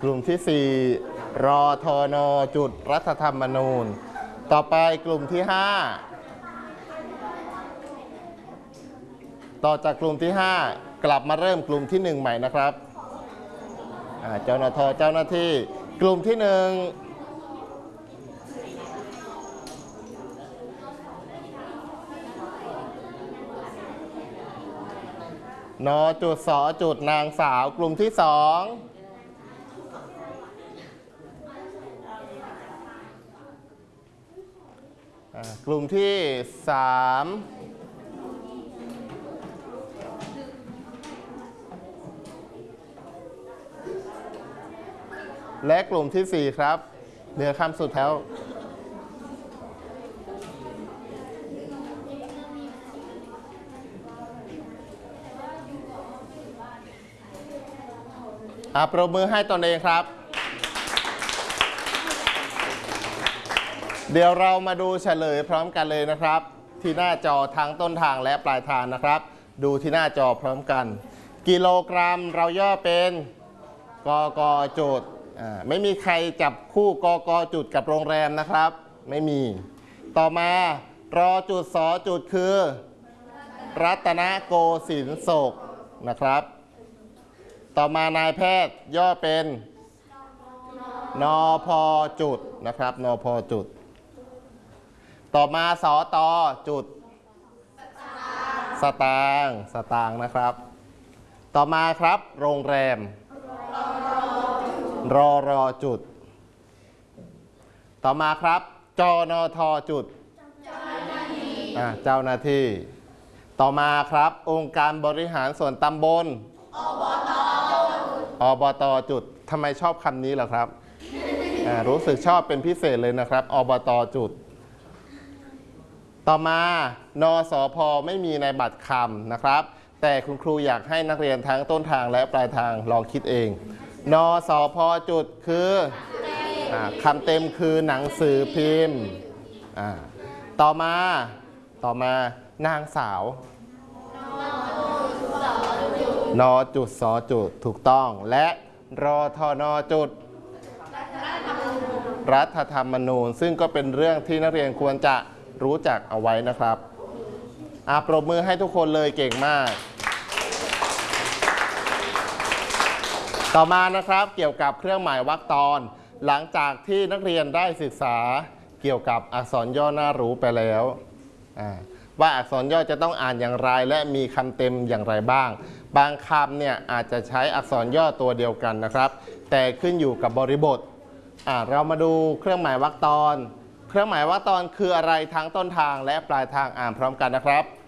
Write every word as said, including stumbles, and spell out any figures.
กลุ่มที่สี่รอทนจุดรัฐธรรมนูญต่อไปกลุ่มที่ห้าต่อจากกลุ่มที่ห้ากลับมาเริ่มกลุ่มที่หนึ่งใหม่นะครับเจ้าหน้าที่เจ้าหน้าที่กลุ่มที่หนึ่งนจุดสอจุดนางสาวกลุ่มที่สองกลุ่มที่สามและกลุ่มที่สี่ครับเหลือคำสุดแถวอ่ะปรบมือให้ตนเองครับเดี๋ยวเรามาดูเฉลยพร้อมกันเลยนะครับที่หน้าจอทั้งต้นทางและปลายทางนะครับดูที่หน้าจอพร้อมกันกิโลกรัมเราย่อเป็นกกจุดอ่าไม่มีใครจับคู่กกจุดกับโรงแรมนะครับไม่มีต่อมารอจุดสอจุดคือรัตนโกสินทร์โศกนะครับต่อมานายแพทย์ย่อเป็นนพจุดนะครับนพจุดต่อมาสตจุดสตางค์สตางค์นะครับต่อมาครับโรงแรมรอรอจุดต่อมาครับจนทจุดเจ้าหน้าที่ต่อมาครับองค์การบริหารส่วนตำบลอบตจุดทำไมชอบคำนี้เหรอครับรู้สึกชอบเป็นพิเศษเลยนะครับอบตจุดต่อมานสพไม่มีในบัตรคำนะครับแต่คุณครูอยากให้นักเรียนทั้งต้นทางและปลายทางลองคิดเองนสพจุดคือคำเต็มคือหนังสือพิมพ์ต่อมาต่อมานางสาวนจุดสจุดถูกต้องและรอทนจุดรัฐธรรมนูญซึ่งก็เป็นเรื่องที่นักเรียนควรจะรู้จักเอาไว้นะครับอ่ะปรบมือให้ทุกคนเลยเก่งมากต่อมานะครับเกี่ยวกับเครื่องหมายวรรคตอนหลังจากที่นักเรียนได้ศึกษาเกี่ยวกับอักษรย่อน่ารู้ไปแล้วว่าอักษรย่อจะต้องอ่านอย่างไรและมีคำเต็มอย่างไรบ้างบางคำเนี่ยอาจจะใช้อักษรย่อตัวเดียวกันนะครับแต่ขึ้นอยู่กับบริบทเรามาดูเครื่องหมายวรรคตอนเครื่องหมายวรรคตอนคืออะไรทั้งต้นทางและปลายทางอ่านพร้อมกันนะครับ